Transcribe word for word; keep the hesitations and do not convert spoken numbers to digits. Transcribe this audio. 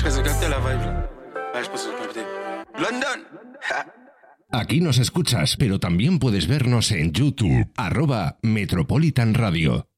pense que c'est capté la vibe là. Ouais, je pense que c'est capté. London. Aquí nos escuchas, pero también puedes vernos en YouTube, arroba Metropolitan Radio.